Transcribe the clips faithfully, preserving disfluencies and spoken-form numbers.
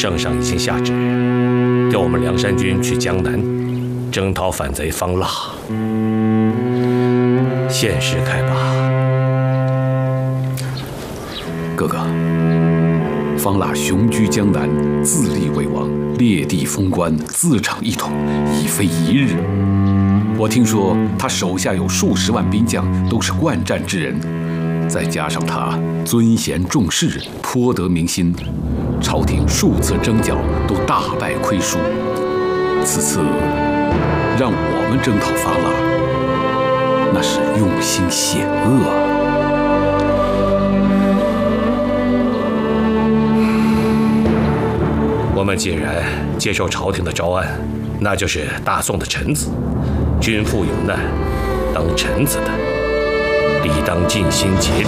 圣上已经下旨，调我们梁山军去江南，征讨反贼方腊。现时开拔。 哥哥，方腊雄居江南，自立为王，列地封官，自掌一统，已非一日。我听说他手下有数十万兵将，都是惯战之人，再加上他尊贤重士，颇得民心，朝廷数次征剿都大败亏输。此次让我们征讨方腊，那是用心险恶啊！ 我们既然接受朝廷的招安，那就是大宋的臣子。君父有难，当臣子的理当尽心竭力，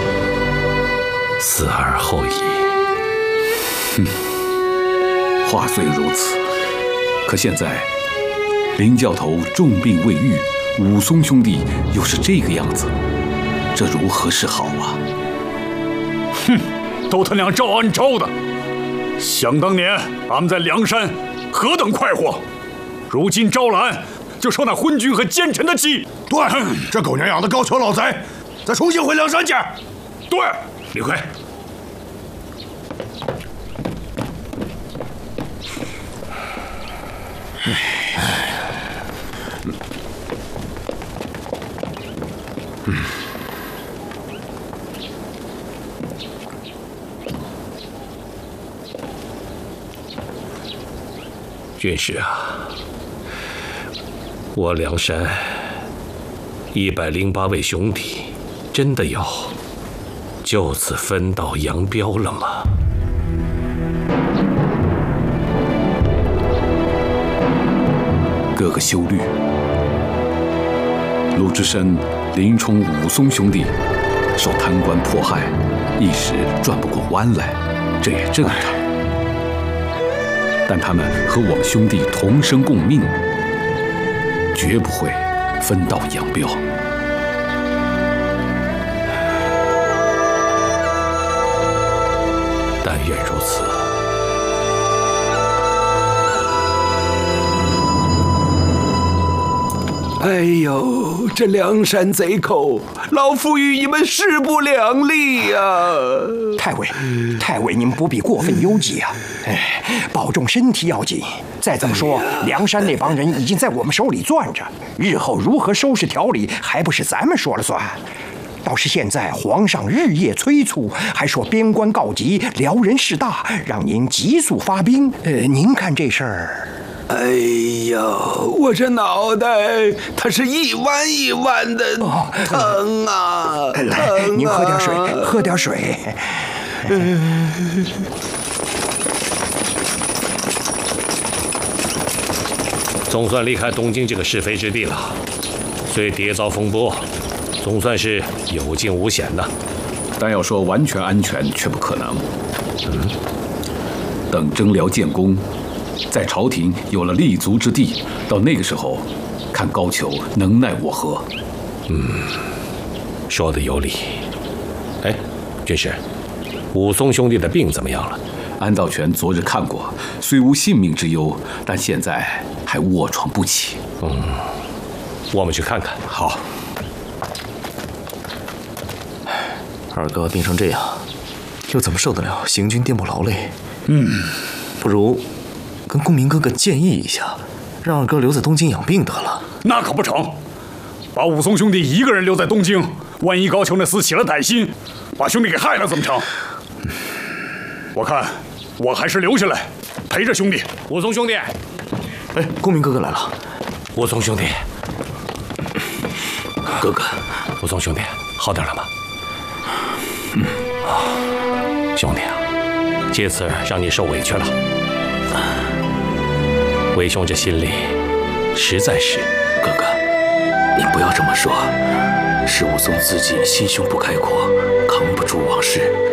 死而后已。 哼，话虽如此，可现在林教头重病未愈，武松兄弟又是这个样子，这如何是好啊？ 哼，都他娘招安招的！想当年俺们在梁山何等快活，如今招了安，就受那昏君和奸臣的气。 对，这狗娘养的高俅老贼，再重新回梁山去。 对， 李逵， 嗯， 军师啊，我梁山一百零八位兄弟，真的要就此分道扬镳了吗？ 哥哥休虑，鲁智深、林冲、武松兄弟受贪官迫害，一时转不过弯来，这也正常。但他们和我们兄弟同生共命，绝不会分道扬镳。 但愿如此。 哎呦，这梁山贼寇，老夫与你们势不两立呀！ 太尉，太尉，您不必过分忧急啊！哎，保重身体要紧。再怎么说，梁山那帮人已经在我们手里攥着，日后如何收拾条理，还不是咱们说了算？倒是现在皇上日夜催促，还说边关告急，辽人势大，让您急速发兵。呃，您看这事儿。 哎呀，我这脑袋它是一弯一弯的疼啊！ 来，来您喝点水，喝点水。 总算离开东京这个是非之地了，虽跌遭风波，总算是有惊无险呐。 但要说完全安全，却不可能。嗯，等征辽建功，在朝廷有了立足之地，到那个时候，看高俅能奈我何。 嗯，说的有理。哎，军师，武松兄弟的病怎么样了？ 安道全昨日看过，虽无性命之忧，但现在还卧床不起。 嗯，我们去看看。 好。 二哥病成这样，又怎么受得了行军颠簸劳累？ 嗯， 不如跟公明哥哥建议一下，让二哥留在东京养病得了。 那可不成，把武松兄弟一个人留在东京，万一高俅那厮起了歹心，把兄弟给害了怎么成？我看我还是留下来陪着兄弟。 武松兄弟， 哎，公明哥哥来了。 武松兄弟， 哥哥， 武松兄弟，好点了吗？嗯，兄弟啊，这次让你受委屈了。为兄这心里实在是…… 哥哥，你不要这么说，是武松自己心胸不开阔，扛不住往事。